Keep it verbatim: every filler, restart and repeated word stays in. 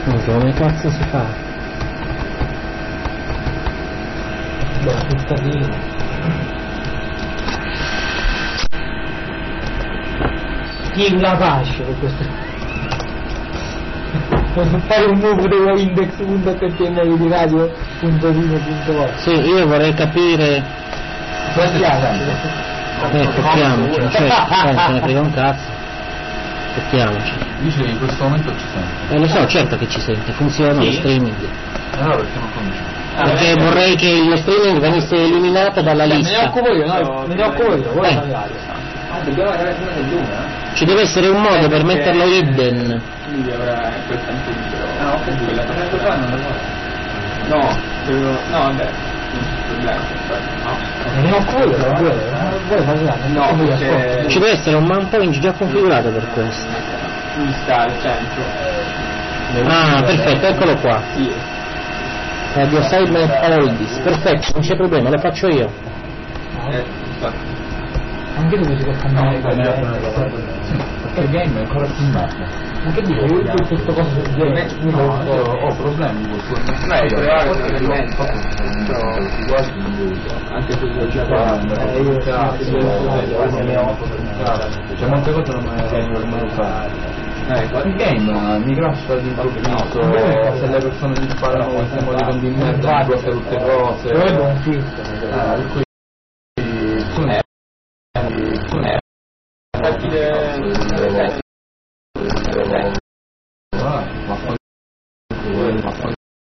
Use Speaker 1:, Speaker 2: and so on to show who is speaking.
Speaker 1: Come cazzo si fa?
Speaker 2: Beh, cittadino. Chi la pace per questo? Posso fare un w index punto h t m l di radio punto vino punto org.
Speaker 1: Sì, io vorrei capire. Eh, fottiamoci, cioè, eh, se ne frega un cazzo. Fottiamoci.
Speaker 3: Dice che in questo momento ci sente.
Speaker 1: Eh lo so, certo che ci sente, funziona
Speaker 2: sì.
Speaker 1: Lo streaming.
Speaker 3: Allora perché non comincia?
Speaker 1: Perché
Speaker 2: Ah,
Speaker 1: vorrei che lo streaming venisse eliminato dalla
Speaker 2: me
Speaker 1: lista.
Speaker 2: ne occupo io, no? Me ne occupo io, vuoi
Speaker 1: Eh.
Speaker 2: parlare?
Speaker 3: Ah, dobbiamo andare prima dell'una?
Speaker 1: Ci deve essere un modo per metterlo hidden.
Speaker 3: Quindi avrà quel tempo libero. Ah, ho capito, quella cosa qua non la vuole. No, devo... no, vabbè, non c'è problema. No.
Speaker 2: Me ne occupo io, non vuoi? Vuoi parlare?
Speaker 3: No, perché...
Speaker 1: Ci deve essere un man point già configurato per questo.
Speaker 3: Qui sta al centro.
Speaker 1: Ah, perfetto, eccolo qua.
Speaker 3: Sì.
Speaker 1: Radio Assignment Oldies. Perfetto, non c'è problema, lo faccio io.
Speaker 3: Eh, infatti.
Speaker 2: Anche tu si può cambiare
Speaker 3: No, perché il game è ancora più merda.
Speaker 2: Ma che dico? Io ho tutto cosa sul game.
Speaker 3: No, ho, ho problemi con questo. No, io anche se io già
Speaker 2: Eh, io
Speaker 3: c'è molte cose non me lo fare. Il game mi crasha all'improvviso, se le persone mi sparano in tempo di condimento, mi blocca tutte cose.
Speaker 2: Però è buon filtro.
Speaker 3: Per cui non è facile